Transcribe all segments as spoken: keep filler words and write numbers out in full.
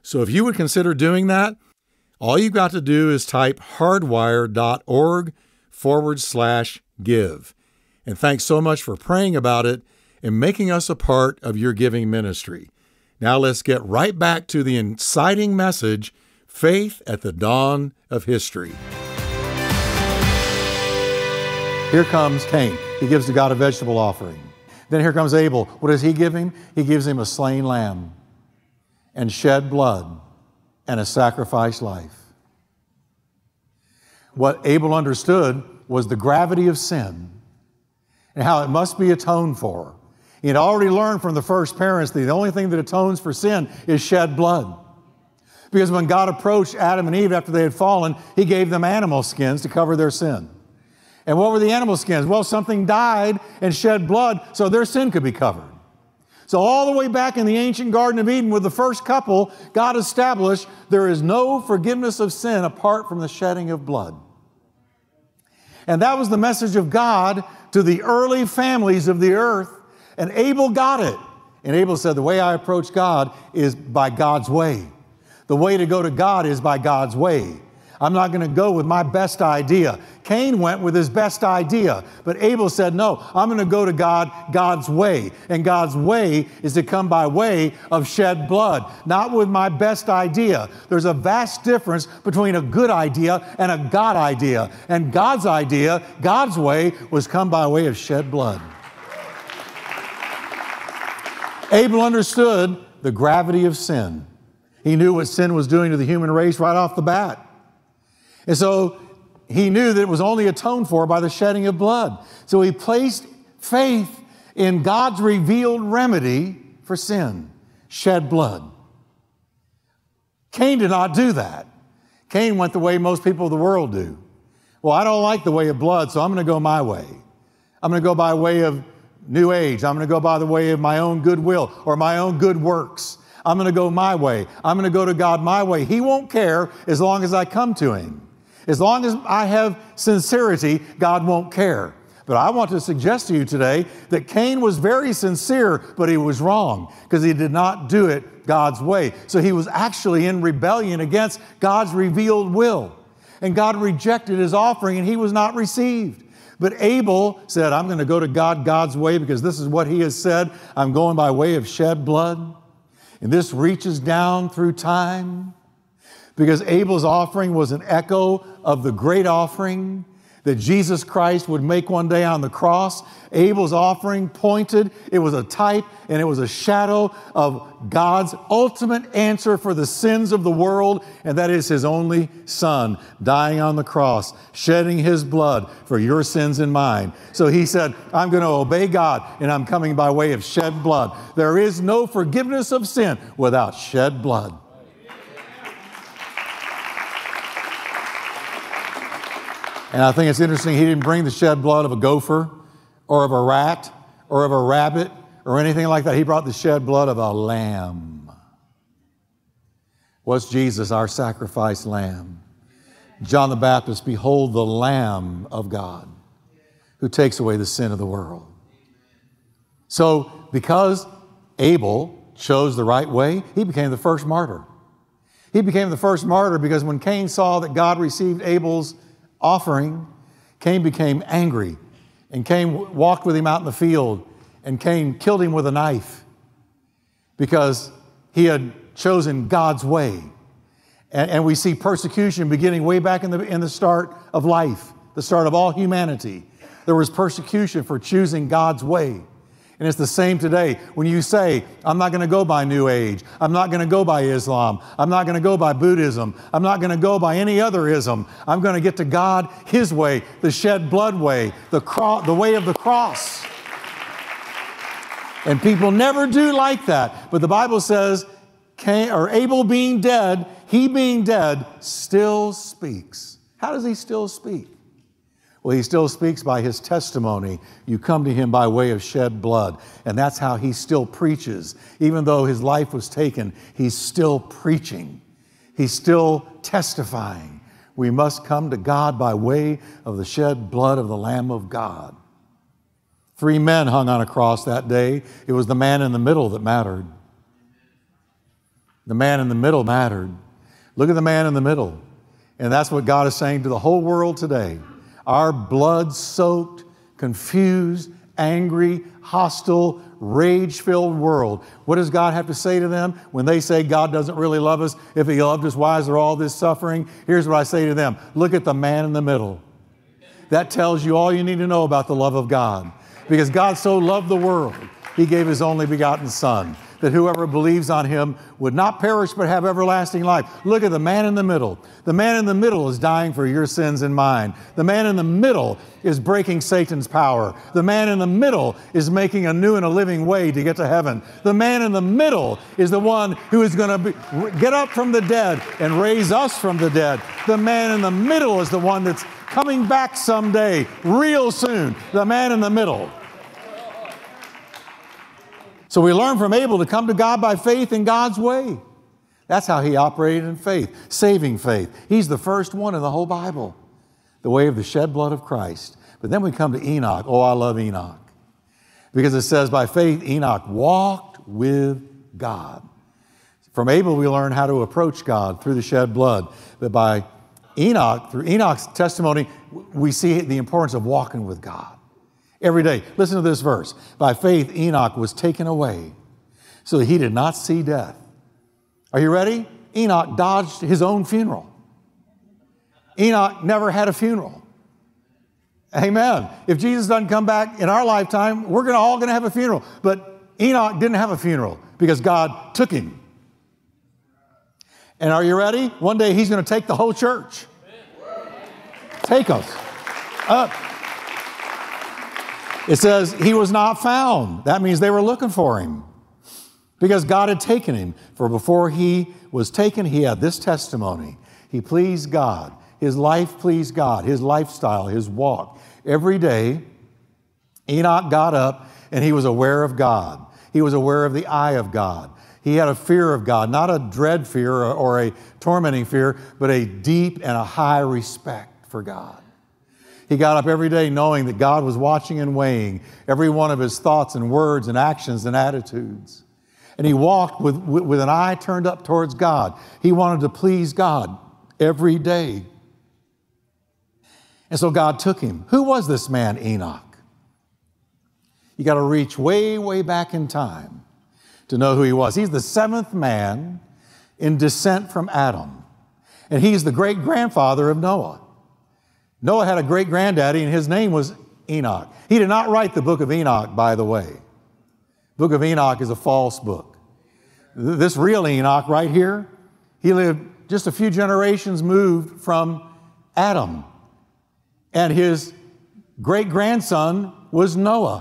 So if you would consider doing that, all you've got to do is type hardwire.org forward slash give. And thanks so much for praying about it and making us a part of your giving ministry. Now let's get right back to the inciting message, Faith at the Dawn of History. Here comes Cain. He gives to God a vegetable offering. Then here comes Abel. What does he give him? He gives him a slain lamb and shed blood and a sacrificed life. What Abel understood was the gravity of sin and how it must be atoned for. He had already learned from the first parents that the only thing that atones for sin is shed blood. Because when God approached Adam and Eve after they had fallen, He gave them animal skins to cover their sin. And what were the animal skins? Well, something died and shed blood so their sin could be covered. So all the way back in the ancient Garden of Eden with the first couple, God established there is no forgiveness of sin apart from the shedding of blood. And that was the message of God to the early families of the earth. And Abel got it. And Abel said, the way I approach God is by God's way. The way to go to God is by God's way. I'm not going to go with my best idea. Cain went with his best idea, but Abel said, no, I'm going to go to God God's way. And God's way is to come by way of shed blood, not with my best idea. There's a vast difference between a good idea and a God idea. And God's idea, God's way, was come by way of shed blood. Abel understood the gravity of sin. He knew what sin was doing to the human race right off the bat. And so he knew that it was only atoned for by the shedding of blood. So he placed faith in God's revealed remedy for sin, shed blood. Cain did not do that. Cain went the way most people of the world do. Well, I don't like the way of blood, so I'm going to go my way. I'm going to go by way of New Age. I'm going to go by the way of my own goodwill or my own good works. I'm going to go my way. I'm going to go to God my way. He won't care as long as I come to Him. As long as I have sincerity, God won't care. But I want to suggest to you today that Cain was very sincere, but he was wrong because he did not do it God's way. So he was actually in rebellion against God's revealed will. And God rejected his offering and he was not received. But Abel said, I'm going to go to God God's way because this is what He has said. I'm going by way of shed blood. And this reaches down through time. Because Abel's offering was an echo of the great offering that Jesus Christ would make one day on the cross. Abel's offering pointed, it was a type and it was a shadow of God's ultimate answer for the sins of the world, and that is His only Son dying on the cross, shedding His blood for your sins and mine. So He said, I'm going to obey God and I'm coming by way of shed blood. There is no forgiveness of sin without shed blood. And I think it's interesting, He didn't bring the shed blood of a gopher or of a rat or of a rabbit or anything like that. He brought the shed blood of a lamb. Was Jesus our sacrificed lamb? John the Baptist, behold the Lamb of God who takes away the sin of the world. So because Abel chose the right way, he became the first martyr. He became the first martyr because when Cain saw that God received Abel's offering, Cain became angry, and Cain walked with him out in the field, and Cain killed him with a knife because he had chosen God's way. And, and we see persecution beginning way back in the, in the start of life, the start of all humanity. There was persecution for choosing God's way. And it's the same today. When you say, I'm not going to go by New Age. I'm not going to go by Islam. I'm not going to go by Buddhism. I'm not going to go by any other ism. I'm going to get to God His way, the shed blood way, the, cro- the way of the cross. And people never do like that. But the Bible says, Cain, or Abel being dead, he being dead, still speaks. How does he still speak? Well, he still speaks by his testimony. You come to him by way of shed blood. And that's how he still preaches. Even though his life was taken, he's still preaching. He's still testifying. We must come to God by way of the shed blood of the Lamb of God. Three men hung on a cross that day. It was the man in the middle that mattered. The man in the middle mattered. Look at the man in the middle. And that's what God is saying to the whole world today. Our blood-soaked, confused, angry, hostile, rage-filled world. What does God have to say to them when they say God doesn't really love us? If He loved us, why is there all this suffering? Here's what I say to them. Look at the man in the middle. That tells you all you need to know about the love of God. Because God so loved the world, He gave His only begotten Son, that whoever believes on Him would not perish but have everlasting life. Look at the man in the middle. The man in the middle is dying for your sins and mine. The man in the middle is breaking Satan's power. The man in the middle is making a new and a living way to get to heaven. The man in the middle is the one who is going to get up from the dead and raise us from the dead. The man in the middle is the one that's coming back someday, real soon. The man in the middle. So we learn from Abel to come to God by faith in God's way. That's how he operated in faith, saving faith. He's the first one in the whole Bible, the way of the shed blood of Christ. But then we come to Enoch. Oh, I love Enoch. Because it says by faith, Enoch walked with God. From Abel, we learn how to approach God through the shed blood. But by Enoch, through Enoch's testimony, we see the importance of walking with God every day. Listen to this verse. By faith, Enoch was taken away so that he did not see death. Are you ready? Enoch dodged his own funeral. Enoch never had a funeral. Amen. If Jesus doesn't come back in our lifetime, we're gonna, all going to have a funeral. But Enoch didn't have a funeral because God took him. And are you ready? One day he's going to take the whole church. Take us up. It says he was not found. That means they were looking for him because God had taken him. For before he was taken, he had this testimony. He pleased God. His life pleased God. His lifestyle, his walk. Every day, Enoch got up and he was aware of God. He was aware of the eye of God. He had a fear of God, not a dread fear or, or a tormenting fear, but a deep and a high respect for God. He got up every day knowing that God was watching and weighing every one of his thoughts and words and actions and attitudes. And he walked with, with, with an eye turned up towards God. He wanted to please God every day. And so God took him. Who was this man, Enoch? You got to reach way, way back in time to know who he was. He's the seventh man in descent from Adam. And he's the great-grandfather of Noah. Noah had a great-granddaddy, and his name was Enoch. He did not write the book of Enoch, by the way. The book of Enoch is a false book. This real Enoch right here, he lived just a few generations moved from Adam. And his great-grandson was Noah.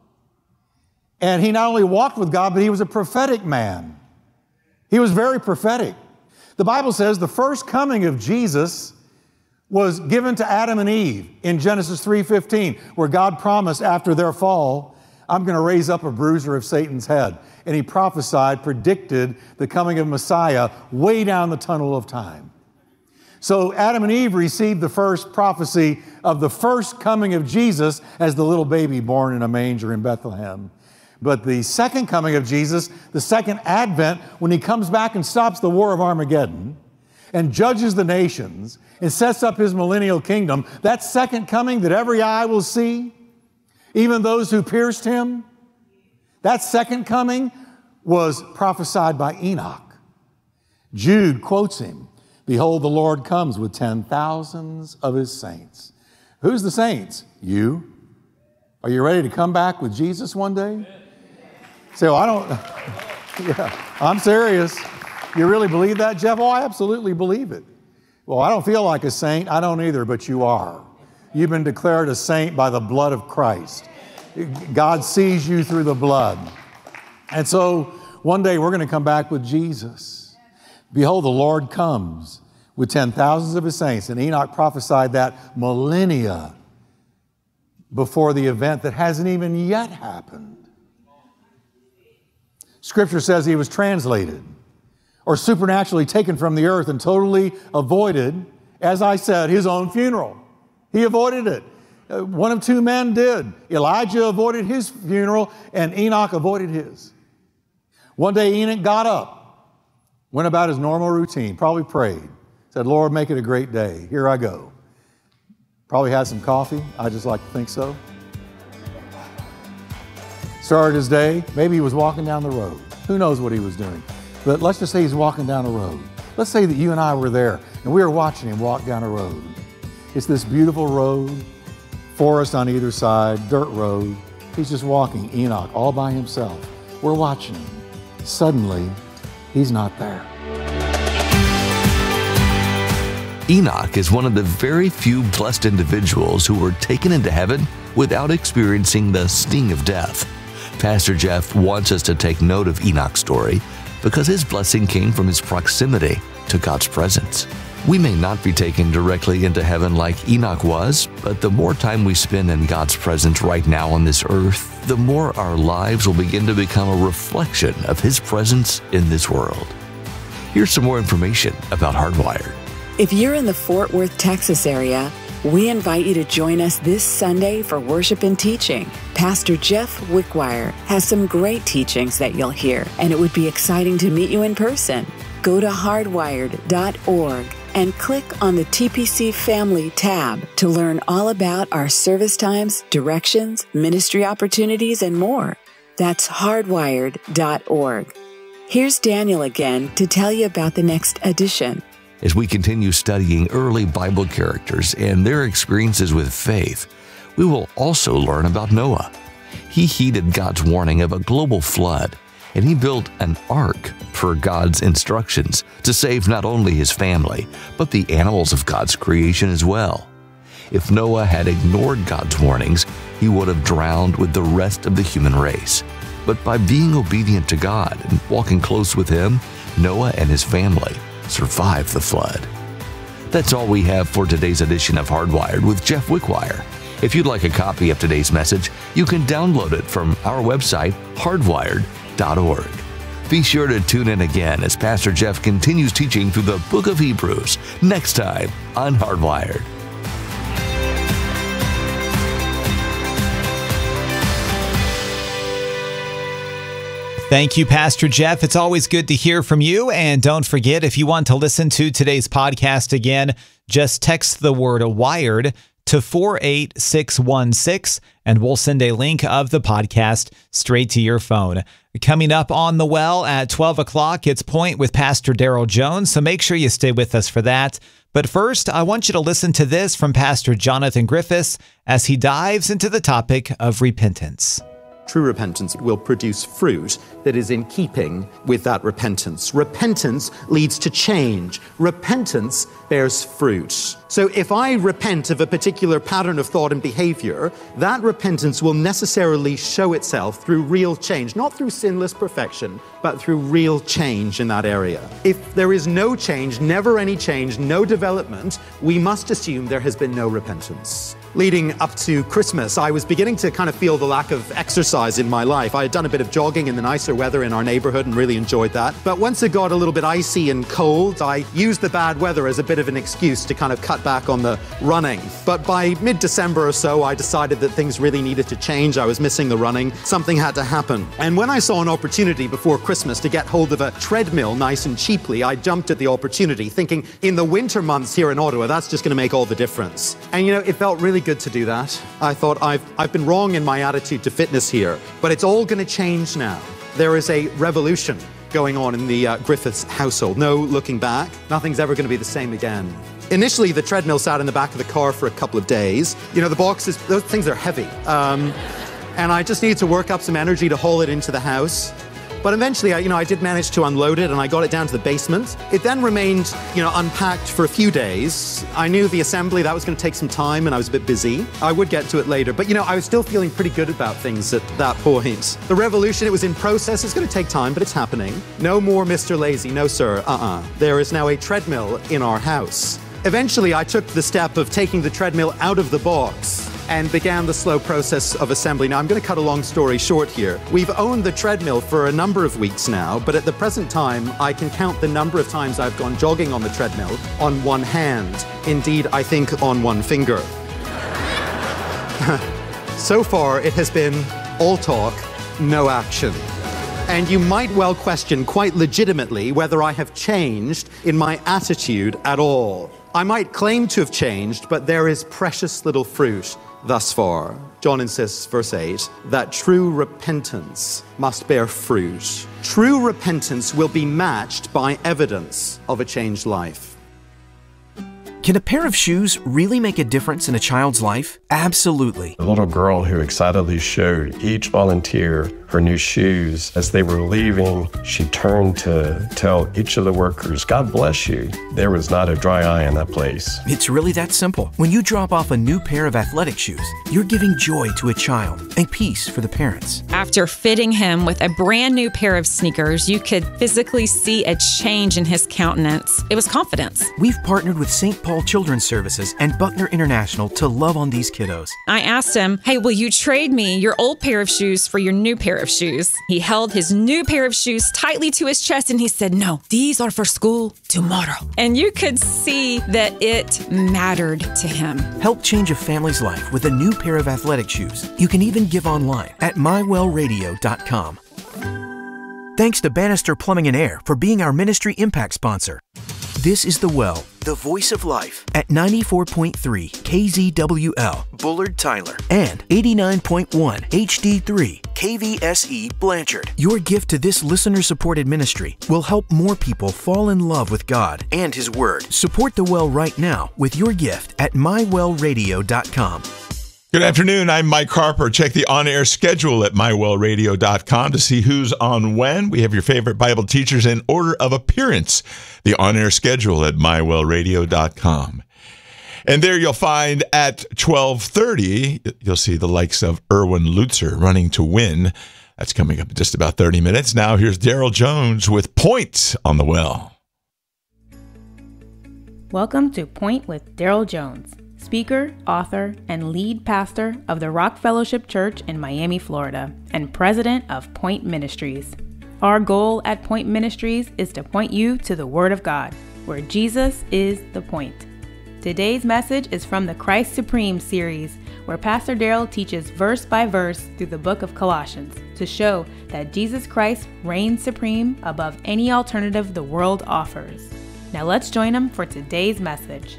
And he not only walked with God, but he was a prophetic man. He was very prophetic. The Bible says the first coming of Jesus was given to Adam and Eve in Genesis three fifteen, where God promised after their fall, I'm going to raise up a bruiser of Satan's head. And he prophesied, predicted the coming of Messiah way down the tunnel of time. So Adam and Eve received the first prophecy of the first coming of Jesus as the little baby born in a manger in Bethlehem. But the second coming of Jesus, the second advent, when he comes back and stops the war of Armageddon and judges the nations and sets up his millennial kingdom, that second coming that every eye will see, even those who pierced him, that second coming was prophesied by Enoch. Jude quotes him, behold, the Lord comes with ten thousands of his saints. Who's the saints? You. Are you ready to come back with Jesus one day? Say, well, I don't, yeah, I'm serious. You really believe that, Jeff? Oh, I absolutely believe it. Well, I don't feel like a saint. I don't either, but you are. You've been declared a saint by the blood of Christ. God sees you through the blood. And so one day we're going to come back with Jesus. Behold, the Lord comes with ten thousands of his saints. And Enoch prophesied that millennia before the event that hasn't even yet happened. Scripture says he was translated or supernaturally taken from the earth and totally avoided, as I said, his own funeral. He avoided it. Uh, one of two men did. Elijah avoided his funeral and Enoch avoided his. One day Enoch got up Went about his normal routine, probably prayed. Said, Lord, make it a great day. Here I go. Probably had some coffee. I just like to think so. Started his day. Maybe he was walking down the road. Who knows what he was doing? But let's just say he's walking down the road. Let's say that you and I were there and we were watching him walk down a road. It's this beautiful road, forest on either side, dirt road. He's just walking, Enoch, all by himself. We're watching him. Suddenly, he's not there. Enoch is one of the very few blessed individuals who were taken into heaven without experiencing the sting of death. Pastor Jeff wants us to take note of Enoch's story because his blessing came from his proximity to God's presence. We may not be taken directly into heaven like Enoch was, but the more time we spend in God's presence right now on this earth, the more our lives will begin to become a reflection of His presence in this world. Here's some more information about Hardwired. If you're in the Fort Worth, Texas area, we invite you to join us this Sunday for worship and teaching. Pastor Jeff Wickwire has some great teachings that you'll hear, and it would be exciting to meet you in person. Go to hardwired dot org and click on the T P C Family tab to learn all about our service times, directions, ministry opportunities, and more. That's hardwired dot org. Here's Daniel again to tell you about the next edition. As we continue studying early Bible characters and their experiences with faith, we will also learn about Noah. He heeded God's warning of a global flood, and he built an ark per God's instructions to save not only his family, but the animals of God's creation as well. If Noah had ignored God's warnings, he would have drowned with the rest of the human race. But by being obedient to God and walking close with Him, Noah and his family survived the flood. That's all we have for today's edition of Hardwired with Jeff Wickwire. If you'd like a copy of today's message, you can download it from our website, hardwired dot org. Be sure to tune in again as Pastor Jeff continues teaching through the book of Hebrews next time on Hardwired. Thank you, Pastor Jeff. It's always good to hear from you. And don't forget, if you want to listen to today's podcast again, just text the word WIRED to four eight six one six, and we'll send a link of the podcast straight to your phone. Coming up on The Well at twelve o'clock, it's Point with Pastor Daryl Jones, so make sure you stay with us for that. But first, I want you to listen to this from Pastor Jonathan Griffiths as he dives into the topic of repentance. True repentance will produce fruit that is in keeping with that repentance. Repentance leads to change. Repentance bears fruit. So if I repent of a particular pattern of thought and behavior, that repentance will necessarily show itself through real change, not through sinless perfection, but through real change in that area. If there is no change, never any change, no development, we must assume there has been no repentance. Leading up to Christmas, I was beginning to kind of feel the lack of exercise in my life. I had done a bit of jogging in the nicer weather in our neighborhood and really enjoyed that. But once it got a little bit icy and cold, I used the bad weather as a bit of an excuse to kind of cut back on the running. But by mid-December or so, I decided that things really needed to change. I was missing the running. Something had to happen. And when I saw an opportunity before Christmas to get hold of a treadmill nice and cheaply, I jumped at the opportunity, thinking in the winter months here in Ottawa, that's just going to make all the difference. And you know, it felt really good to do that. I thought I've, I've been wrong in my attitude to fitness here, but it's all going to change now. There is a revolution going on in the uh, Griffiths household. No looking back. Nothing's ever going to be the same again. Initially, the treadmill sat in the back of the car for a couple of days. You know, the boxes, those things are heavy. Um, and I just needed to work up some energy to haul it into the house. But eventually, I, you know, I did manage to unload it and I got it down to the basement. It then remained, you know, unpacked for a few days. I knew the assembly, that was going to take some time and I was a bit busy. I would get to it later, but you know, I was still feeling pretty good about things at that point. The revolution, it was in process. It's going to take time, but it's happening. No more Mister Lazy. No, sir. Uh-uh. There is now a treadmill in our house. Eventually, I took the step of taking the treadmill out of the box and began the slow process of assembly. Now, I'm going to cut a long story short here. We've owned the treadmill for a number of weeks now, but at the present time, I can count the number of times I've gone jogging on the treadmill on one hand. Indeed, I think on one finger. So far, it has been all talk, no action. And you might well question quite legitimately whether I have changed in my attitude at all. I might claim to have changed, but there is precious little fruit thus far. John insists, verse eight, that true repentance must bear fruit. True repentance will be matched by evidence of a changed life. Can a pair of shoes really make a difference in a child's life? Absolutely. The little girl who excitedly showed each volunteer her new shoes. As they were leaving, she turned to tell each of the workers, God bless you. There was not a dry eye in that place. It's really that simple. When you drop off a new pair of athletic shoes, you're giving joy to a child and peace for the parents. After fitting him with a brand new pair of sneakers, you could physically see a change in his countenance. It was confidence. We've partnered with Saint Paul Children's Services and Buckner International to love on these kiddos. I asked him, hey, will you trade me your old pair of shoes for your new pair of shoes? He held his new pair of shoes tightly to his chest and he said, no, these are for school tomorrow. And you could see that it mattered to him. Help change a family's life with a new pair of athletic shoes. You can even give online at my well radio dot com. Thanks to Bannister Plumbing and Air for being our ministry impact sponsor. This is The Well, the voice of life, at ninety-four point three K Z W L, Bullard, Tyler, and eighty-nine point one H D three K V S E, Blanchard. Your gift to this listener-supported ministry will help more people fall in love with God and His Word. Support The Well right now with your gift at my well radio dot com. Good afternoon. I'm Mike Harper. Check the on-air schedule at my well radio dot com to see who's on when. We have your favorite Bible teachers in order of appearance. The on-air schedule at my well radio dot com. And there you'll find at twelve thirty, you'll see the likes of Erwin Lutzer running to win. That's coming up in just about thirty minutes. Now here's Daryl Jones with Point on the Well. Welcome to Point with Daryl Jones, speaker, author, and lead pastor of the Rock Fellowship Church in Miami, Florida, and president of Point Ministries. Our goal at Point Ministries is to point you to the Word of God, where Jesus is the point. Today's message is from the Christ Supreme series, where Pastor Daryl teaches verse by verse through the book of Colossians to show that Jesus Christ reigns supreme above any alternative the world offers. Now let's join him for today's message.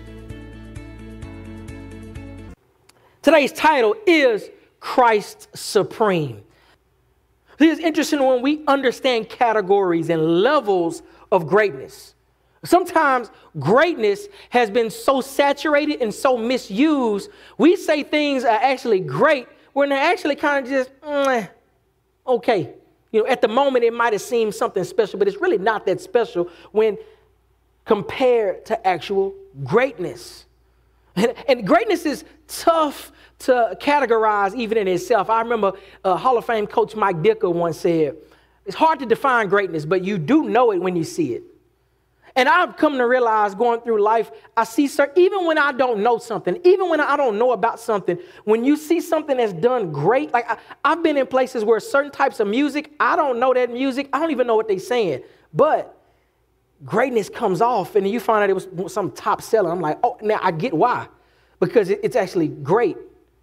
Today's title is Christ Supreme. It's interesting when we understand categories and levels of greatness. Sometimes greatness has been so saturated and so misused, we say things are actually great when they're actually kind of just, mm, okay. You know, at the moment it might have seemed something special, but it's really not that special when compared to actual greatness. And, and greatness is tough to categorize even in itself. I remember uh, Hall of Fame coach Mike Dicker once said, it's hard to define greatness, but you do know it when you see it. And I've come to realize going through life, I see, sir, even when I don't know something, even when I don't know about something, when you see something that's done great, like I, I've been in places where certain types of music, I don't know that music, I don't even know what they're saying, but greatness comes off and you find out it was some top seller. I'm like, oh, now I get why, because it, it's actually great.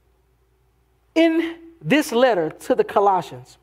In this letter to the Colossians,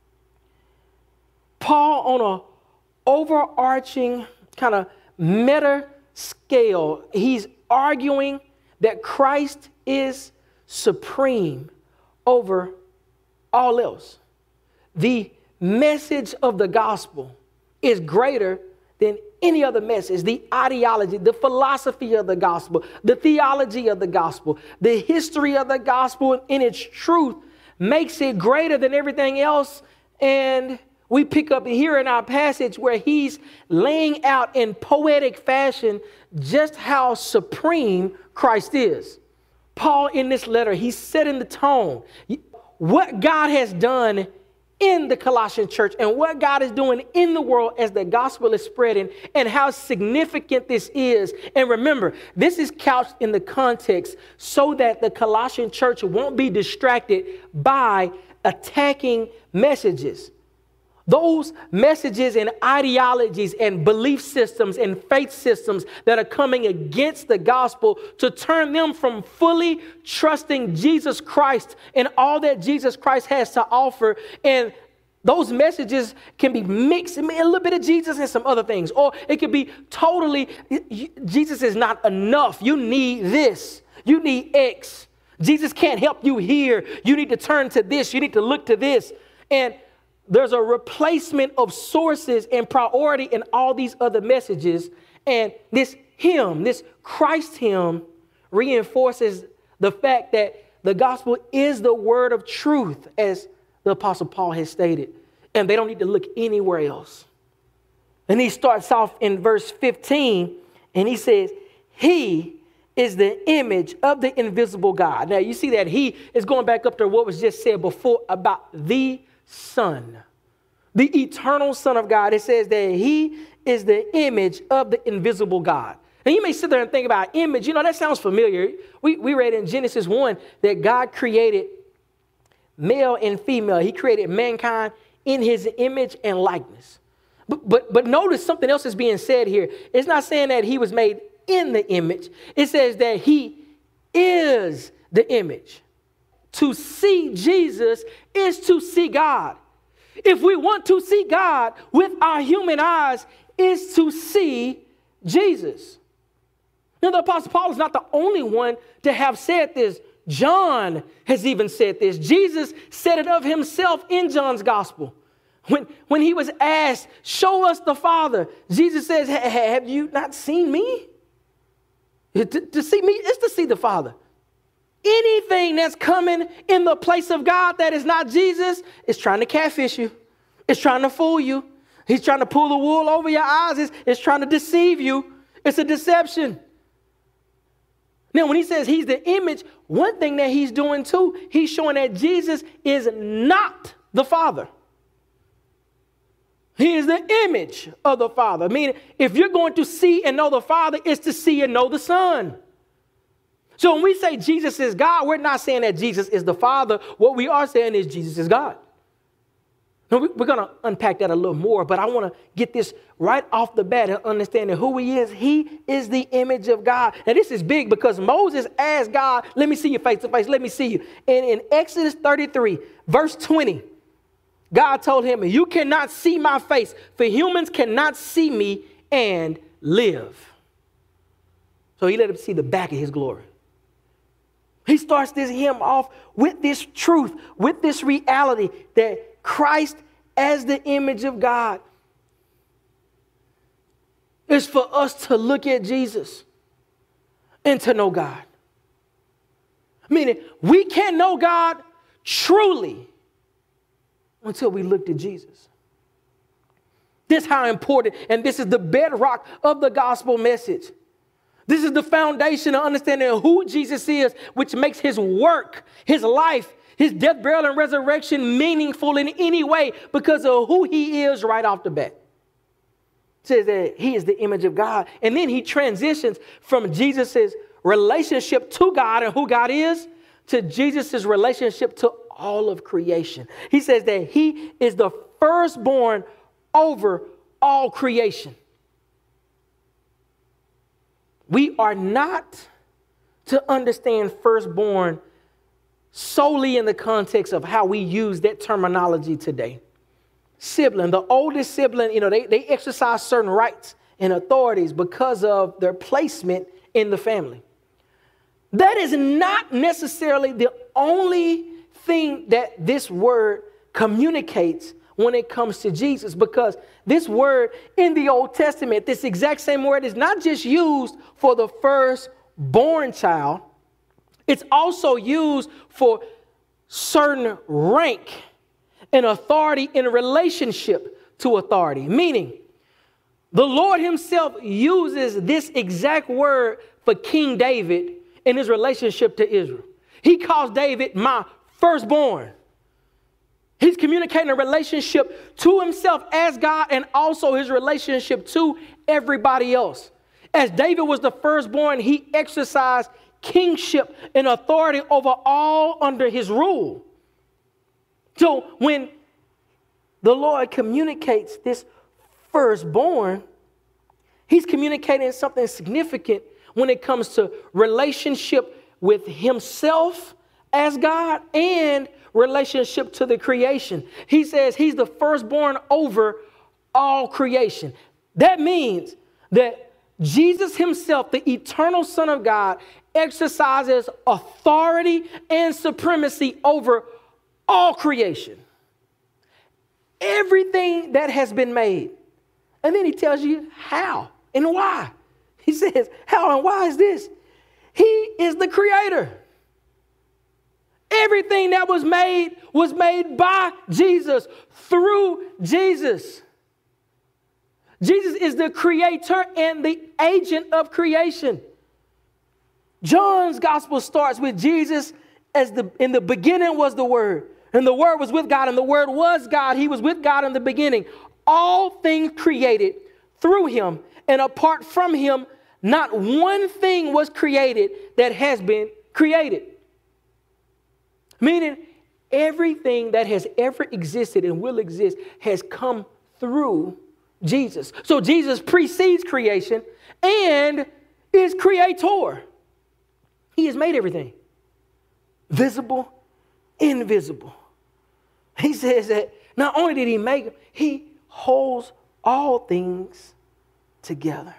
Paul, on an overarching kind of meta scale, he's arguing that Christ is supreme over all else. The message of the gospel is greater than any other message. The ideology, the philosophy of the gospel, the theology of the gospel, the history of the gospel in its truth makes it greater than everything else. And we pick up here in our passage where he's laying out in poetic fashion just how supreme Christ is. Paul, in this letter, he's setting the tone. What God has done in the Colossian church and what God is doing in the world as the gospel is spreading and how significant this is. And remember, this is couched in the context so that the Colossian church won't be distracted by attacking messages. Those messages and ideologies and belief systems and faith systems that are coming against the gospel to turn them from fully trusting Jesus Christ and all that Jesus Christ has to offer and Those messages can be mixed, a little bit of Jesus and some other things. Or it could be totally, Jesus is not enough. You need this. You need X. Jesus can't help you here. You need to turn to this. You need to look to this. And there's a replacement of sources and priority in all these other messages. And this hymn, this Christ hymn, reinforces the fact that the gospel is the word of truth, as the Apostle Paul has stated. And they don't need to look anywhere else. And he starts off in verse fifteen, and he says, he is the image of the invisible God. Now, you see that he is going back up to what was just said before about the Son, the eternal Son of God. It says that he is the image of the invisible God. And you may sit there and think about image. You know, that sounds familiar. We, we read in Genesis one that God created male and female. He created mankind in his image and likeness. But, but, but notice something else is being said here. It's not saying that he was made in the image. It says that he is the image. To see Jesus is to see God. If we want to see God with our human eyes, is to see Jesus. Now, the Apostle Paul is not the only one to have said this. John has even said this. Jesus said it of himself in John's gospel. When, when he was asked, show us the Father, Jesus says, have you not seen me? To, to see me is to see the Father. Anything that's coming in the place of God that is not Jesus is trying to catfish you. It's trying to fool you. He's trying to pull the wool over your eyes. It's, it's trying to deceive you. It's a deception. Now, when he says he's the image, one thing that he's doing too, he's showing that Jesus is not the Father. He is the image of the Father. Meaning, if you're going to see and know the Father, it's to see and know the Son. So when we say Jesus is God, we're not saying that Jesus is the Father. What we are saying is Jesus is God. Now, we're going to unpack that a little more, but I want to get this right off the bat and understanding who he is. He is the image of God. Now, this is big because Moses asked God, let me see you face to face. Let me see you. And in Exodus thirty-three, verse twenty, God told him, you cannot see my face, for humans cannot see me and live. So he let him see the back of his glory. He starts this hymn off with this truth, with this reality that Christ as the image of God is for us to look at Jesus and to know God. Meaning, we can't know God truly until we looked at Jesus. This is how important, and this is the bedrock of the gospel message. This is the foundation of understanding who Jesus is, which makes his work, his life, his death, burial, and resurrection meaningful in any way because of who he is right off the bat. It says that he is the image of God. And then he transitions from Jesus' relationship to God and who God is to Jesus' relationship to all of creation. He says that he is the firstborn over all creation. We are not to understand firstborn solely in the context of how we use that terminology today. Sibling, the oldest sibling, you know, they, they exercise certain rights and authorities because of their placement in the family. That is not necessarily the only thing that this word communicates when it comes to Jesus, because this word in the Old Testament, this exact same word, is not just used for the firstborn child. It's also used for certain rank and authority in relationship to authority. Meaning, the Lord himself uses this exact word for King David in his relationship to Israel. He calls David my firstborn. He's communicating a relationship to himself as God and also his relationship to everybody else. As David was the firstborn, he exercised kingship and authority over all under his rule. So when the Lord communicates this firstborn, he's communicating something significant when it comes to relationship with himself as God and relationship to the creation. He says he's the firstborn over all creation. That means that Jesus himself, the eternal Son of God, exercises authority and supremacy over all creation. Everything that has been made. And then he tells you how and why. He says, how and why is this? He is the creator. Everything that was made was made by Jesus, through Jesus. Jesus is the creator and the agent of creation. John's gospel starts with Jesus as the, in the beginning was the Word, and the Word was with God, and the Word was God. He was with God in the beginning. All things created through him, and apart from him, not one thing was created that has been created. Meaning everything that has ever existed and will exist has come through Jesus. So Jesus precedes creation and is creator. He has made everything, visible, invisible. He says that not only did he make them, he holds all things together.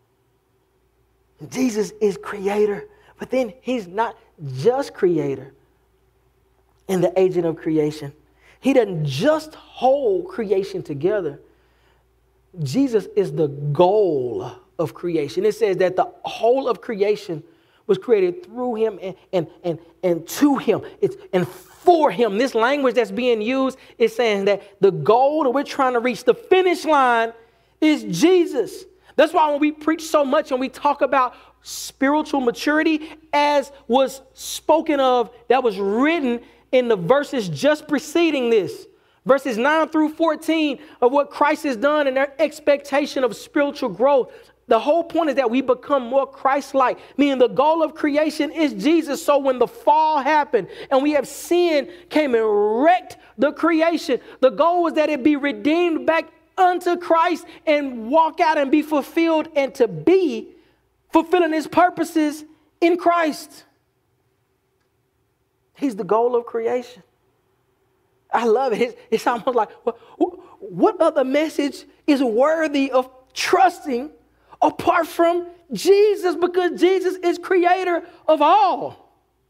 Jesus is creator, but then he's not just creator and the agent of creation. He doesn't just hold creation together. Jesus is the goal of creation. It says that the whole of creation was created through him and, and, and, and to him. It's and for him. This language that's being used is saying that the goal that we're trying to reach, the finish line, is Jesus. That's why when we preach so much and we talk about spiritual maturity, as was spoken of, that was written in the verses just preceding this, verses nine through fourteen of what Christ has done and their expectation of spiritual growth. The whole point is that we become more Christ-like, meaning the goal of creation is Jesus. So when the fall happened and we have sin came and wrecked the creation, the goal was that it be redeemed back unto Christ and walk out and be fulfilled and to be fulfilling his purposes in Christ. He's the goal of creation. I love it. It's, it's almost like, what, what other message is worthy of trusting apart from Jesus? Because Jesus is creator of all.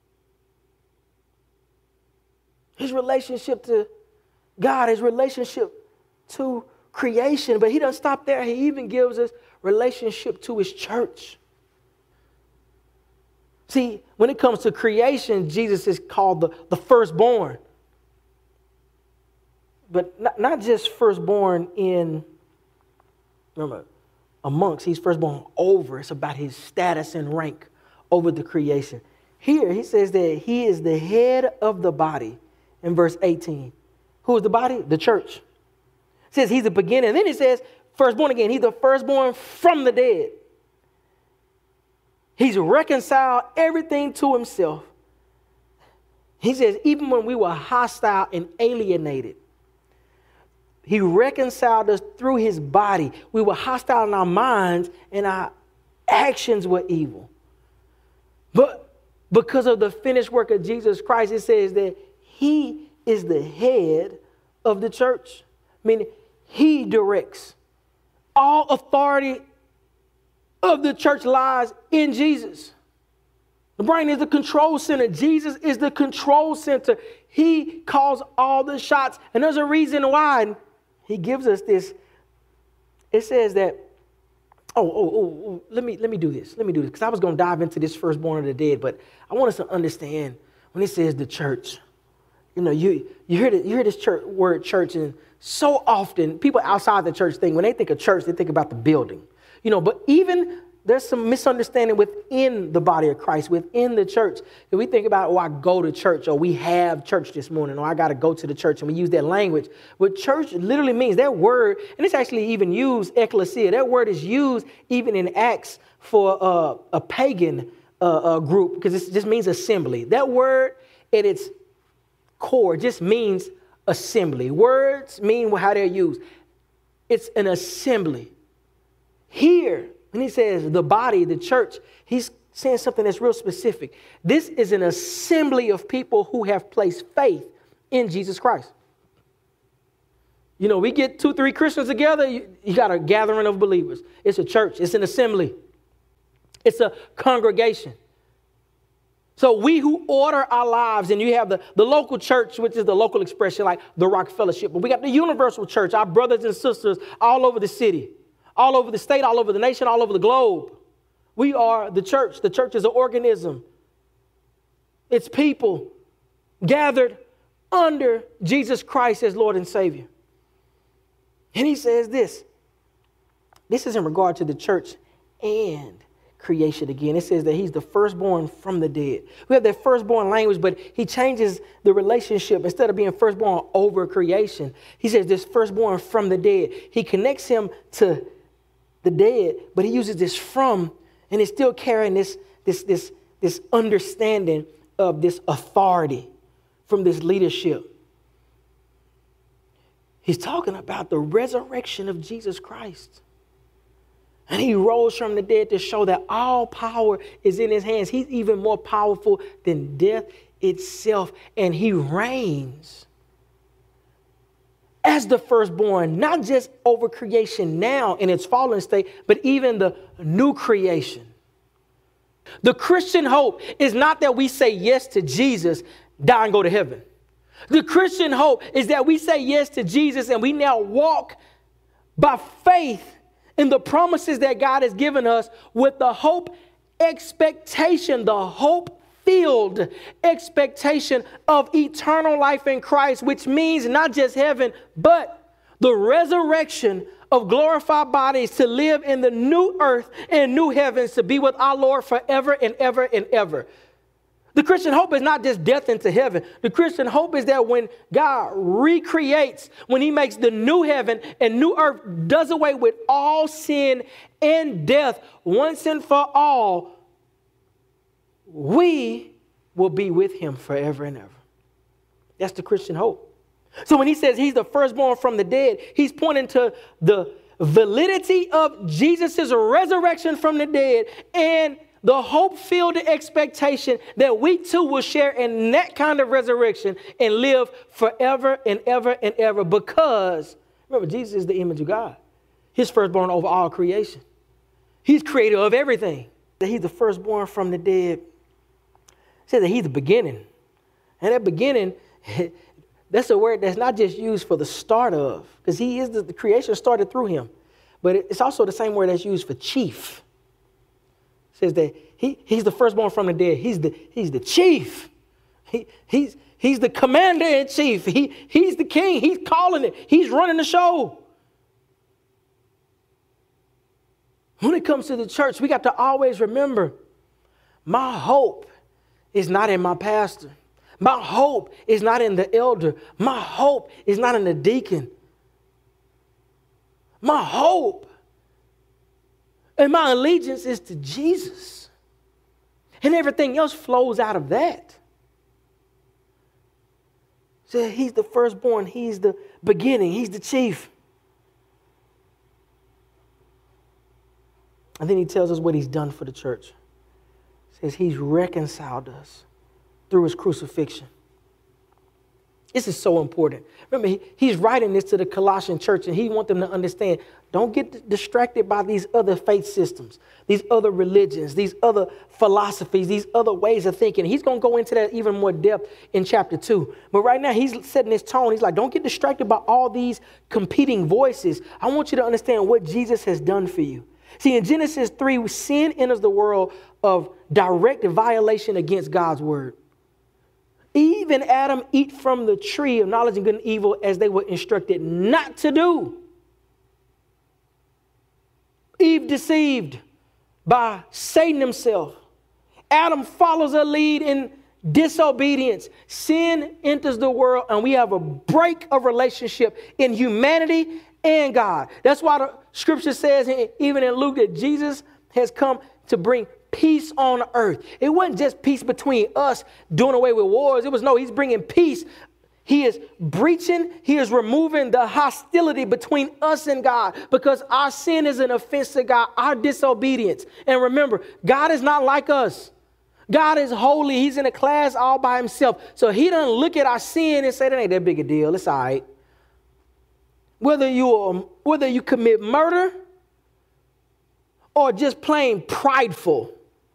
His relationship to God, his relationship to creation. But he doesn't stop there. He even gives us relationship to his church. See, when it comes to creation, Jesus is called the, the firstborn. But not, not just firstborn in, remember, amongst, he's firstborn over. It's about his status and rank over the creation. Here, he says that he is the head of the body in verse eighteen. Who is the body? The church. It says he's the beginning. And then it says firstborn again. He's the firstborn from the dead. He's reconciled everything to himself. He says even when we were hostile and alienated, he reconciled us through his body. We were hostile in our minds and our actions were evil. But because of the finished work of Jesus Christ, it says that he is the head of the church, meaning he directs. All authority of the church lies in Jesus. The brain is the control center. Jesus is the control center. He calls all the shots. And there's a reason why. He gives us this. It says that, oh, oh, oh, oh let me let me do this. Let me do this. Because I was going to dive into this firstborn of the dead, but I want us to understand when it says the church. You know, you you hear the, you hear this church word church, and so often people outside the church think, when they think of church, they think about the building. You know, but even there's some misunderstanding within the body of Christ, within the church. If we think about, oh, I go to church, or we have church this morning, or I got to go to the church, and we use that language. What church literally means, that word, and it's actually even used, ecclesia, that word is used even in Acts for uh, a pagan uh, uh, group, because it just means assembly. That word at its core just means assembly. Words mean how they're used. It's an assembly. Here, when he says the body, the church, he's saying something that's real specific. This is an assembly of people who have placed faith in Jesus Christ. You know, we get two, three Christians together, you, you got a gathering of believers. It's a church. It's an assembly. It's a congregation. So we who order our lives, and you have the, the local church, which is the local expression like the Rock Fellowship. But we got the universal church, our brothers and sisters all over the city, all over the state, all over the nation, all over the globe. We are the church. The church is an organism. It's people gathered under Jesus Christ as Lord and Savior. And he says this. This is in regard to the church and creation again. It says that he's the firstborn from the dead. We have that firstborn language, but he changes the relationship. Instead of being firstborn over creation, he says this firstborn from the dead. He connects him to the dead, but he uses this from, and it's still carrying this, this, this, this understanding of this authority from this leadership. He's talking about the resurrection of Jesus Christ. And he rose from the dead to show that all power is in his hands. He's even more powerful than death itself. And he reigns as the firstborn, not just over creation now in its fallen state, but even the new creation. The Christian hope is not that we say yes to Jesus, die and go to heaven. The Christian hope is that we say yes to Jesus and we now walk by faith in the promises that God has given us with the hope expectation, the hope-filled expectation of eternal life in Christ, which means not just heaven, but the resurrection of glorified bodies to live in the new earth and new heavens to be with our Lord forever and ever and ever. The Christian hope is not just death into heaven. The Christian hope is that when God recreates, when he makes the new heaven and new earth, does away with all sin and death once and for all, we will be with him forever and ever. That's the Christian hope. So when he says he's the firstborn from the dead, he's pointing to the validity of Jesus' resurrection from the dead and the hope-filled expectation that we too will share in that kind of resurrection and live forever and ever and ever, because remember, Jesus is the image of God. He's firstborn over all creation. He's creator of everything. That he's the firstborn from the dead. It says that he's the beginning. And that beginning, that's a word that's not just used for the start of, because he is the, the creation started through him. But it's also the same word that's used for chief. Says that he, he's the firstborn from the dead. He's the, he's the chief. He, he's, he's the commander in chief. He, he's the king. He's calling it. He's running the show. When it comes to the church, we got to always remember, my hope is not in my pastor. My hope is not in the elder. My hope is not in the deacon. My hope and my allegiance is to Jesus. And everything else flows out of that. So he's the firstborn. He's the beginning. He's the chief. And then he tells us what he's done for the church. He says he's reconciled us through his crucifixion. This is so important. Remember, he, he's writing this to the Colossian church, and he wants them to understand, don't get distracted by these other faith systems, these other religions, these other philosophies, these other ways of thinking. He's going to go into that even more depth in chapter two. But right now, he's setting his tone. He's like, don't get distracted by all these competing voices. I want you to understand what Jesus has done for you. See, in Genesis three, sin enters the world of direct violation against God's word. Eve and Adam eat from the tree of knowledge of good and evil as they were instructed not to do. Eve deceived by Satan himself. Adam follows a lead in disobedience. Sin enters the world and we have a break of relationship in humanity and God. That's why the scripture says, even in Luke, that Jesus has come to bring peace on earth. It wasn't just peace between us doing away with wars. It was, no, he's bringing peace. He is breaching, he is removing the hostility between us and God, because our sin is an offense to God, our disobedience. And remember, God is not like us. God is holy. He's in a class all by himself. So he doesn't look at our sin and say, that ain't that big a deal. It's all right. Whether you, are, whether you commit murder or just plain prideful,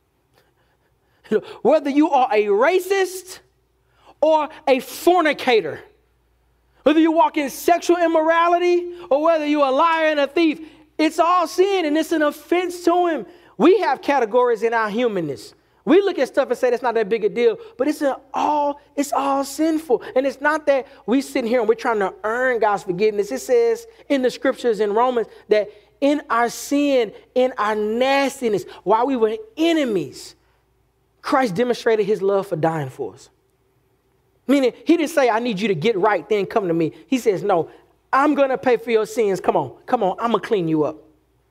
whether you are a racist or a fornicator, whether you walk in sexual immorality or whether you're a liar and a thief, it's all sin and it's an offense to him. We have categories in our humanness. We look at stuff and say that's not that big a deal, but it's an all, it's all sinful. And it's not that we sit here and we're trying to earn God's forgiveness. It says in the scriptures in Romans that in our sin, in our nastiness, while we were enemies, Christ demonstrated his love for dying for us. Meaning, he didn't say, I need you to get right, then come to me. He says, no, I'm going to pay for your sins. Come on, come on, I'm going to clean you up.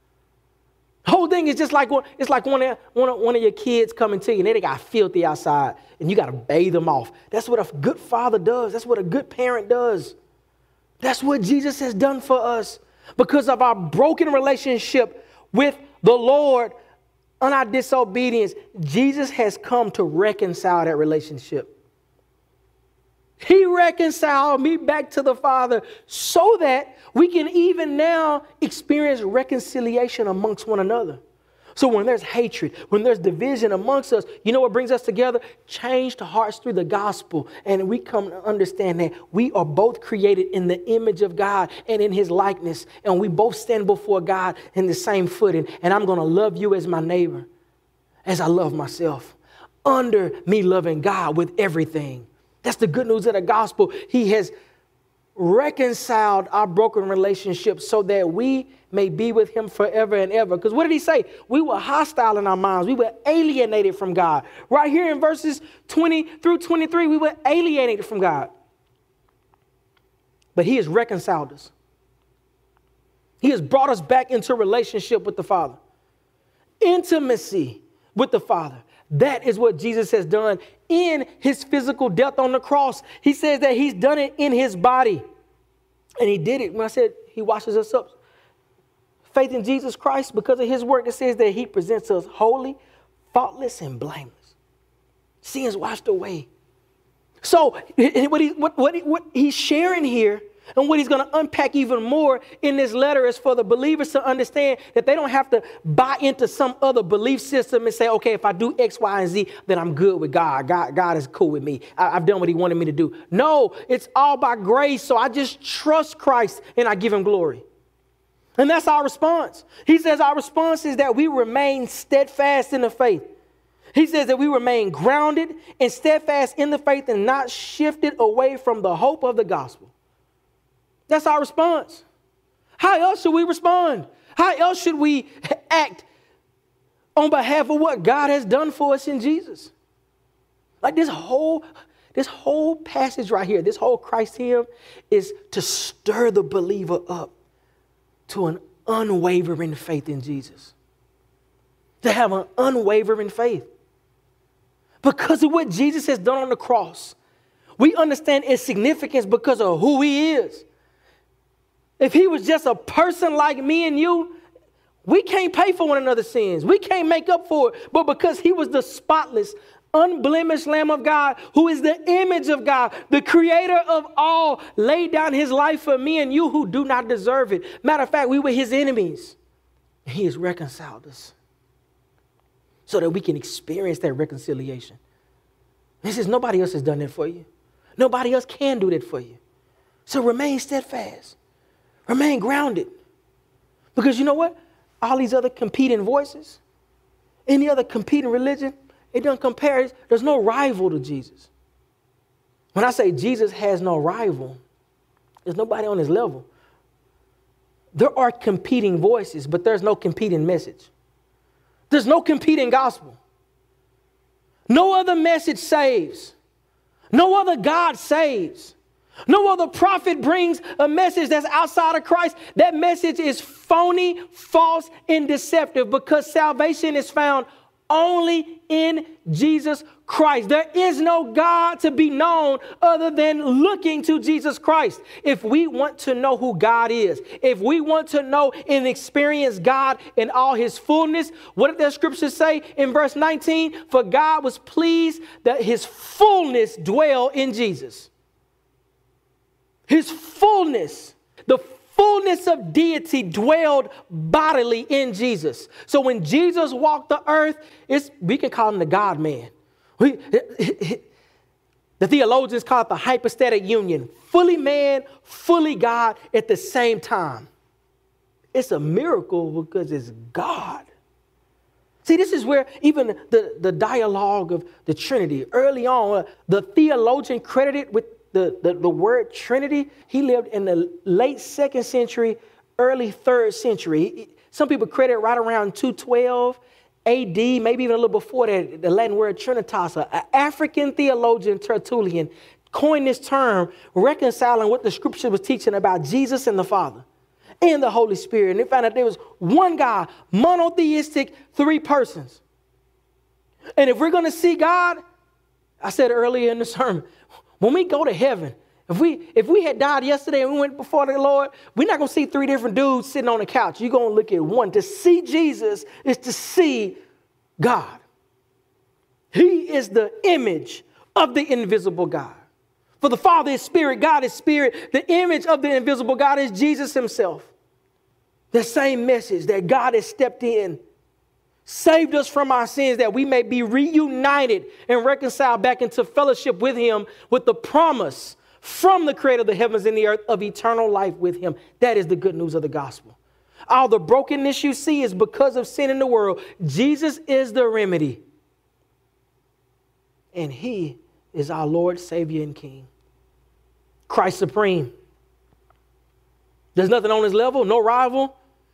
The whole thing is just like, it's like one of, one, of, one of your kids coming to you and they got filthy outside and you got to bathe them off. That's what a good father does. That's what a good parent does. That's what Jesus has done for us. Because of our broken relationship with the Lord on our disobedience, Jesus has come to reconcile that relationship. He reconciled me back to the Father so that we can even now experience reconciliation amongst one another. So when there's hatred, when there's division amongst us, you know what brings us together? Changed hearts through the gospel. And we come to understand that we are both created in the image of God and in his likeness. And we both stand before God in the same footing. And I'm going to love you as my neighbor, as I love myself, under me loving God with everything. That's the good news of the gospel. He has reconciled our broken relationship so that we may be with him forever and ever. Because what did he say? We were hostile in our minds. We were alienated from God. Right here in verses twenty through twenty-three, we were alienated from God. But he has reconciled us. He has brought us back into relationship with the Father. Intimacy with the Father. That is what Jesus has done in his physical death on the cross. He says that he's done it in his body. And he did it when I said he washes us up. Faith in Jesus Christ, because of his work, it says that he presents us holy, faultless, and blameless. Sins washed away. So what, he, what, what, he, what he's sharing here and what he's going to unpack even more in this letter is for the believers to understand that they don't have to buy into some other belief system and say, okay, if I do X, Y, and Z, then I'm good with God. God, God is cool with me. I, I've done what he wanted me to do. No, it's all by grace. So I just trust Christ and I give him glory. And that's our response. He says our response is that we remain steadfast in the faith. He says that we remain grounded and steadfast in the faith and not shifted away from the hope of the gospel. That's our response. How else should we respond? How else should we act on behalf of what God has done for us in Jesus? Like this whole, this whole passage right here, this whole Christ hymn is to stir the believer up to an unwavering faith in Jesus. To have an unwavering faith. Because of what Jesus has done on the cross, we understand its significance because of who he is. If he was just a person like me and you, we can't pay for one another's sins. We can't make up for it. But because he was the spotless, unblemished Lamb of God, who is the image of God, the creator of all, laid down his life for me and you who do not deserve it. Matter of fact, we were his enemies. He has reconciled us so that we can experience that reconciliation. He says nobody else has done that for you. Nobody else can do that for you. So remain steadfast. Remain grounded. Because you know what? All these other competing voices, any other competing religion, it doesn't compare. There's no rival to Jesus. When I say Jesus has no rival, there's nobody on his level. There are competing voices, but there's no competing message. There's no competing gospel. No other message saves. No other God saves. No other prophet brings a message that's outside of Christ. That message is phony, false, and deceptive because salvation is found only in Jesus Christ. There is no God to be known other than looking to Jesus Christ. If we want to know who God is, if we want to know and experience God in all his fullness, what did that scripture say in verse nineteen? For God was pleased that his fullness dwell in Jesus. His fullness, the fullness of deity dwelled bodily in Jesus. So when Jesus walked the earth, it's, we can call him the God-man. We, the theologians call it the hypostatic union. Fully man, fully God at the same time. It's a miracle because it's God. See, this is where even the, the dialogue of the Trinity, early on, the theologian credited with The, the, the word Trinity, he lived in the late second century, early third century. Some people credit right around two twelve A D, maybe even a little before that, the Latin word Trinitas. An African theologian, Tertullian, coined this term, reconciling what the scripture was teaching about Jesus and the Father and the Holy Spirit. And they found out there was one God, monotheistic, three persons. And if we're going to see God, I said earlier in the sermon, when we go to heaven, if we if we had died yesterday and we went before the Lord, we're not going to see three different dudes sitting on the couch. You're going to look at one. To see Jesus is to see God. He is the image of the invisible God. For the Father is spirit, God is spirit. The image of the invisible God is Jesus himself. The same message that God has stepped in, saved us from our sins, that we may be reunited and reconciled back into fellowship with him, with the promise from the creator of the heavens and the earth of eternal life with him. That is the good news of the gospel. All the brokenness you see is because of sin in the world. Jesus is the remedy. And he is our Lord, Savior, and King. Christ supreme. There's nothing on his level, no rival.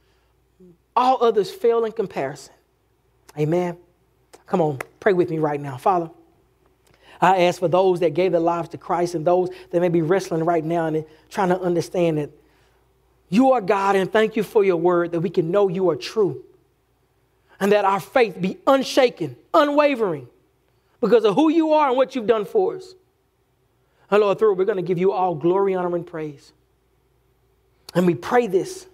All others fail in comparison. Amen. Come on, pray with me right now. Father, I ask for those that gave their lives to Christ and those that may be wrestling right now and trying to understand that you are God, and thank you for your word, that we can know you are true and that our faith be unshaken, unwavering because of who you are and what you've done for us. And Lord, through it, we're going to give you all glory, honor, and praise. And we pray this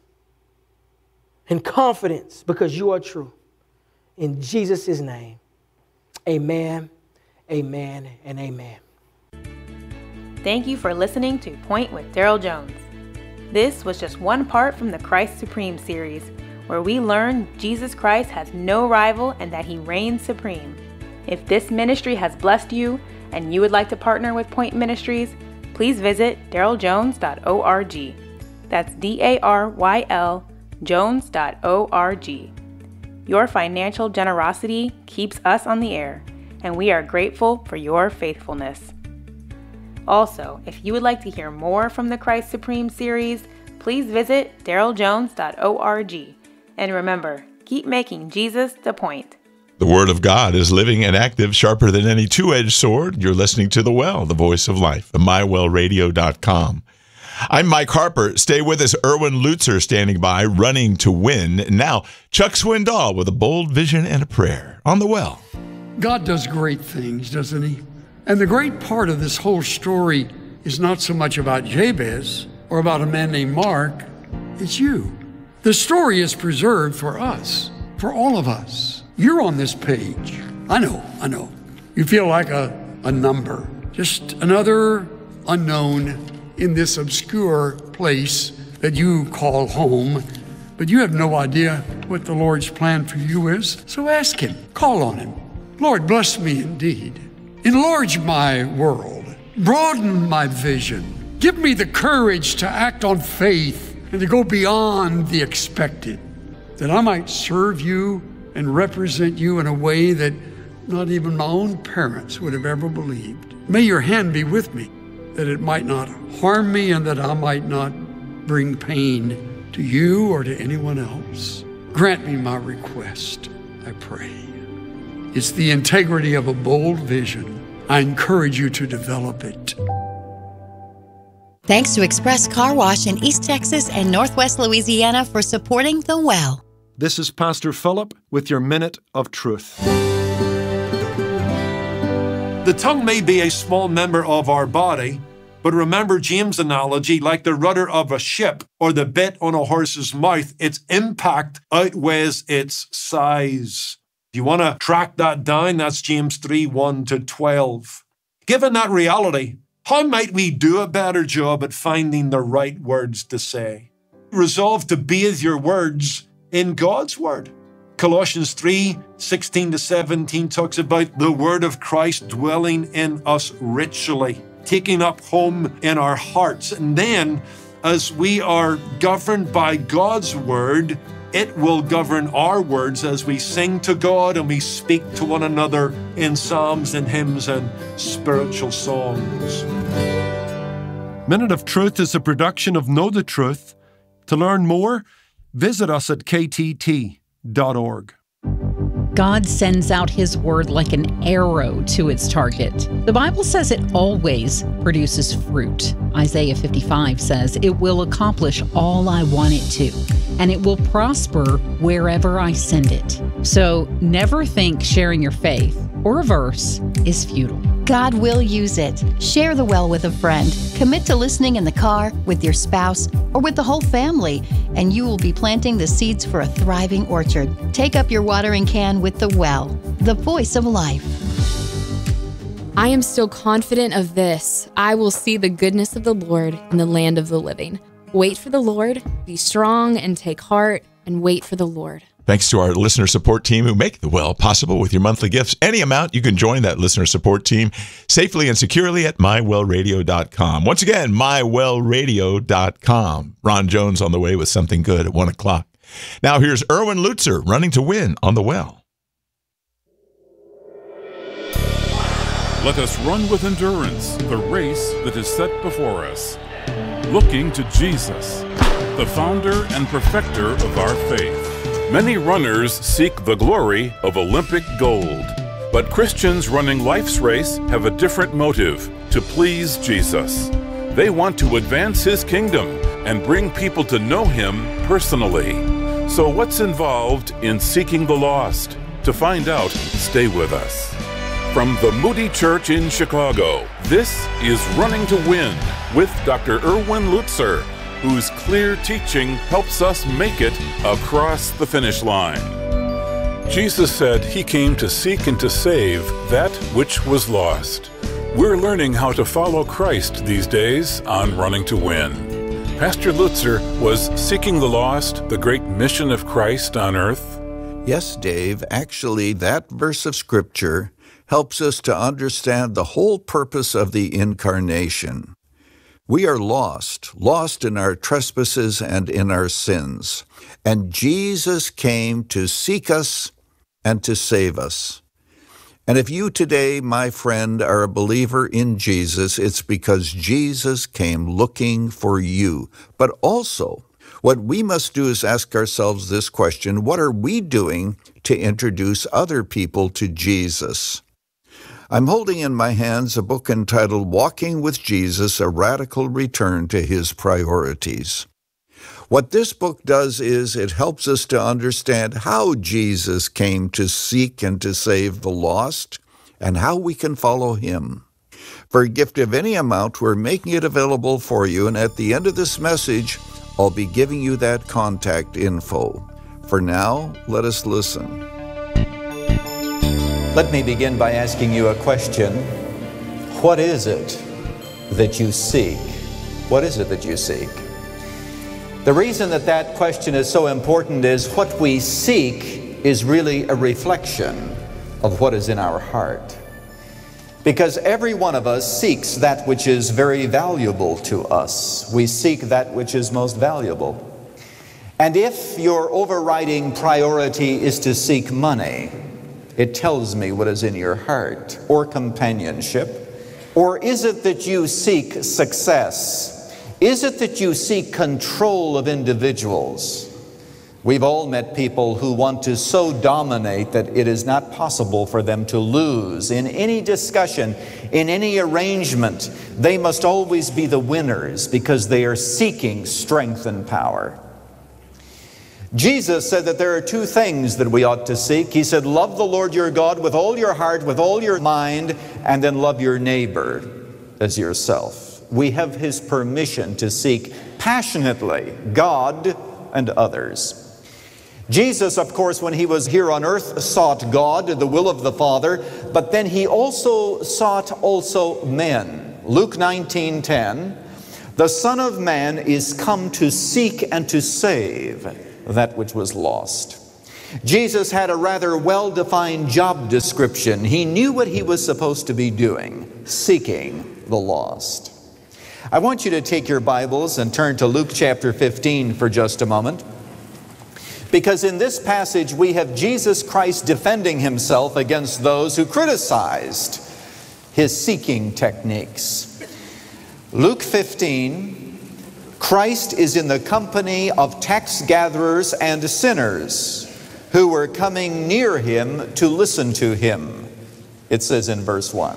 in confidence because you are true. In Jesus' name, amen, amen, and amen. Thank you for listening to Point with Daryl Jones. This was just one part from the Christ Supreme series, where we learn Jesus Christ has no rival and that he reigns supreme. If this ministry has blessed you and you would like to partner with Point Ministries, please visit daryl jones dot org. That's D A R Y L jones dot org. Your financial generosity keeps us on the air, and we are grateful for your faithfulness. Also, if you would like to hear more from the Christ Supreme series, please visit daryl jones dot org. And remember, keep making Jesus the point. The Word of God is living and active, sharper than any two-edged sword. You're listening to The Well, the voice of life, at my well radio dot com. I'm Mike Harper. Stay with us. Erwin Lutzer standing by, running to win. Now, Chuck Swindoll with a bold vision and a prayer on The Well. God does great things, doesn't he? And the great part of this whole story is not so much about Jabez or about a man named Mark. It's you. The story is preserved for us, for all of us. You're on this page. I know, I know. You feel like a, a number, just another unknown in this obscure place that you call home, but you have no idea what the Lord's plan for you is. So ask him, call on him. Lord, bless me indeed. Enlarge my world, broaden my vision. Give me the courage to act on faith and to go beyond the expected, that I might serve you and represent you in a way that not even my own parents would have ever believed. May your hand be with me, that it might not harm me and that I might not bring pain to you or to anyone else. Grant me my request, I pray. It's the integrity of a bold vision. I encourage you to develop it. Thanks to Express Car Wash in East Texas and Northwest Louisiana for supporting The Well. This is Pastor Philip with your Minute of Truth. The tongue may be a small member of our body, but remember James' analogy, like the rudder of a ship or the bit on a horse's mouth, its impact outweighs its size. If you want to track that down, that's James three, one to twelve. Given that reality, how might we do a better job at finding the right words to say? Resolve to bathe your words in God's word. Colossians three, sixteen to seventeen talks about the word of Christ dwelling in us richly, taking up home in our hearts. And then, as we are governed by God's word, it will govern our words as we sing to God and we speak to one another in psalms and hymns and spiritual songs. Minute of Truth is a production of Know the Truth. To learn more, visit us at k t t dot org. God sends out His word like an arrow to its target. The Bible says it always produces fruit. Isaiah fifty-five says, "It will accomplish all I want it to, and it will prosper wherever I send it." So never think sharing your faith or a verse is futile. God will use it. Share the well with a friend. Commit to listening in the car, with your spouse, or with the whole family, and you will be planting the seeds for a thriving orchard. Take up your watering can with the well, the voice of life. I am still confident of this. I will see the goodness of the Lord in the land of the living. Wait for the Lord, be strong and take heart, and wait for the Lord. Thanks to our listener support team who make the well possible with your monthly gifts. Any amount, you can join that listener support team safely and securely at my well radio dot com. Once again, my well radio dot com. Ron Jones on the way with something good at one o'clock. Now here's Erwin Lutzer running to win on the well. Let us run with endurance the race that is set before us, looking to Jesus, the founder and perfecter of our faith. Many runners seek the glory of Olympic gold, but Christians running life's race have a different motive: to please Jesus. They want to advance His kingdom and bring people to know Him personally. So what's involved in seeking the lost? To find out, stay with us. From the Moody Church in Chicago, this is Running to Win with Doctor Erwin Lutzer, whose clear teaching helps us make it across the finish line. Jesus said He came to seek and to save that which was lost. We're learning how to follow Christ these days on Running to Win. Pastor Lutzer was seeking the lost, the great mission of Christ on earth. Yes, Dave. Actually, that verse of Scripture helps us to understand the whole purpose of the incarnation. We are lost, lost in our trespasses and in our sins. And Jesus came to seek us and to save us. And if you today, my friend, are a believer in Jesus, it's because Jesus came looking for you. But also, what we must do is ask ourselves this question: what are we doing to introduce other people to Jesus? I'm holding in my hands a book entitled Walking with Jesus, A Radical Return to His Priorities. What this book does is it helps us to understand how Jesus came to seek and to save the lost, and how we can follow Him. For a gift of any amount, we're making it available for you, and at the end of this message, I'll be giving you that contact info. For now, let us listen. Let me begin by asking you a question. What is it that you seek? What is it that you seek? The reason that that question is so important is what we seek is really a reflection of what is in our heart. Because every one of us seeks that which is very valuable to us. We seek that which is most valuable. And if your overriding priority is to seek money, it tells me what is in your heart, or companionship. Or is it that you seek success? Is it that you seek control of individuals? We've all met people who want to so dominate that it is not possible for them to lose. In any discussion, in any arrangement, they must always be the winners because they are seeking strength and power. Jesus said that there are two things that we ought to seek. He said, love the Lord your God with all your heart, with all your mind, and then love your neighbor as yourself. We have His permission to seek passionately God and others. Jesus, of course, when He was here on earth, sought God, the will of the Father, but then He also sought also men. Luke nineteen ten, the Son of Man is come to seek and to save that which was lost. Jesus had a rather well-defined job description. He knew what He was supposed to be doing, seeking the lost. I want you to take your Bibles and turn to Luke chapter fifteen for just a moment, because in this passage we have Jesus Christ defending Himself against those who criticized His seeking techniques. Luke fifteen, Christ is in the company of tax gatherers and sinners who were coming near Him to listen to Him. It says in verse one,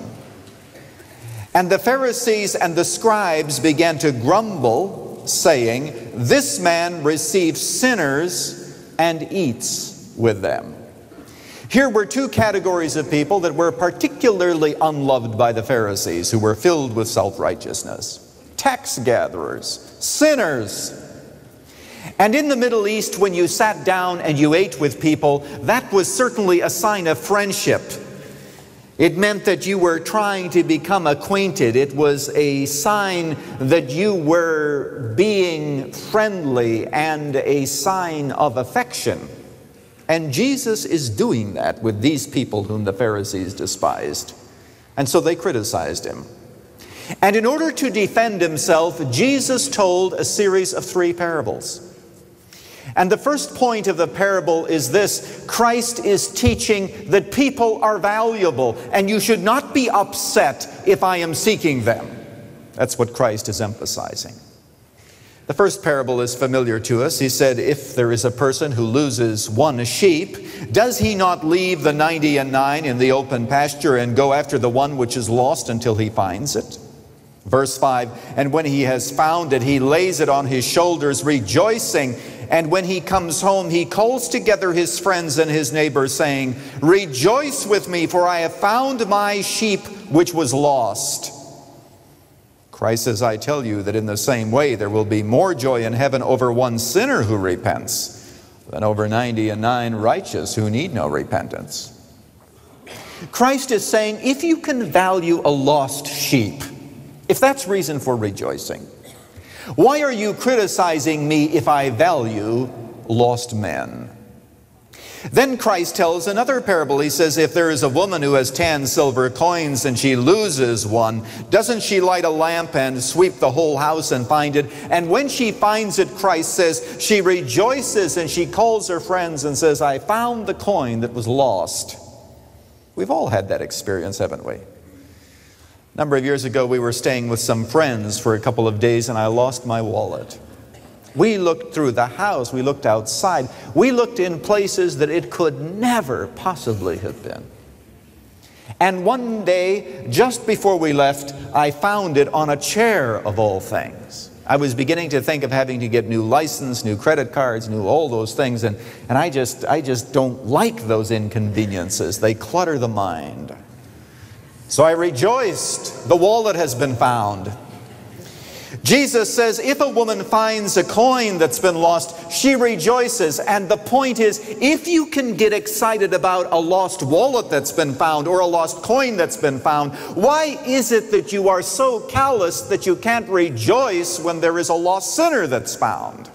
and the Pharisees and the scribes began to grumble, saying, this man receives sinners and eats with them. Here were two categories of people that were particularly unloved by the Pharisees, who were filled with self-righteousness. Tax gatherers, sinners. And in the Middle East, when you sat down and you ate with people, that was certainly a sign of friendship. It meant that you were trying to become acquainted. It was a sign that you were being friendly and a sign of affection. And Jesus is doing that with these people whom the Pharisees despised. And so they criticized Him. And in order to defend Himself, Jesus told a series of three parables. And the first point of the parable is this: Christ is teaching that people are valuable, and you should not be upset if I am seeking them. That's what Christ is emphasizing. The first parable is familiar to us. He said, if there is a person who loses one sheep, does he not leave the ninety and nine in the open pasture and go after the one which is lost until he finds it? Verse five, and when he has found it, he lays it on his shoulders, rejoicing. And when he comes home, he calls together his friends and his neighbors, saying, rejoice with me, for I have found my sheep which was lost. Christ says, I tell you that in the same way there will be more joy in heaven over one sinner who repents than over ninety and nine righteous who need no repentance. Christ is saying, if you can value a lost sheep, if that's reason for rejoicing, why are you criticizing me if I value lost men? Then Christ tells another parable. He says, if there is a woman who has ten silver coins and she loses one, doesn't she light a lamp and sweep the whole house and find it? And when she finds it, Christ says, she rejoices and she calls her friends and says, I found the coin that was lost. We've all had that experience, haven't we? A number of years ago, we were staying with some friends for a couple of days, and I lost my wallet. We looked through the house, we looked outside, we looked in places that it could never possibly have been. And one day, just before we left, I found it on a chair of all things. I was beginning to think of having to get new license, new credit cards, new all those things, and, and I just, I just don't like those inconveniences. They clutter the mind. So I rejoiced. The wallet has been found. Jesus says, if a woman finds a coin that's been lost, she rejoices. And the point is, if you can get excited about a lost wallet that's been found or a lost coin that's been found, why is it that you are so callous that you can't rejoice when there is a lost sinner that's found?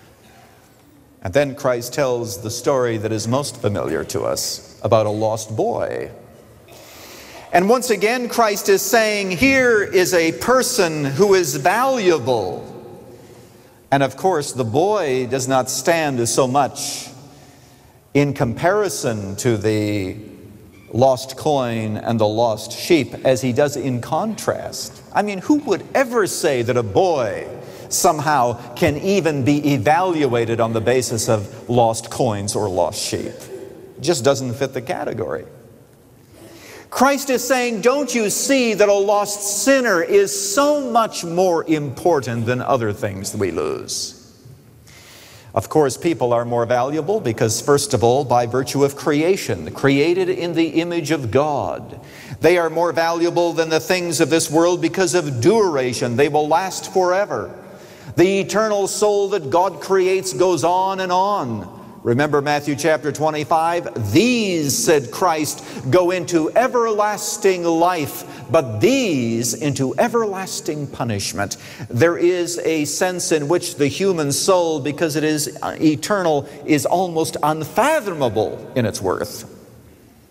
And then Christ tells the story that is most familiar to us about a lost boy. And once again, Christ is saying, here is a person who is valuable. And of course, the boy does not stand so much in comparison to the lost coin and the lost sheep as he does in contrast. I mean, who would ever say that a boy somehow can even be evaluated on the basis of lost coins or lost sheep? It just doesn't fit the category. Christ is saying, don't you see that a lost sinner is so much more important than other things that we lose? Of course, people are more valuable because, first of all, by virtue of creation, created in the image of God. They are more valuable than the things of this world because of duration. They will last forever. The eternal soul that God creates goes on and on. Remember Matthew chapter twenty-five? These, said Christ, go into everlasting life, but these into everlasting punishment. There is a sense in which the human soul, because it is eternal, is almost unfathomable in its worth.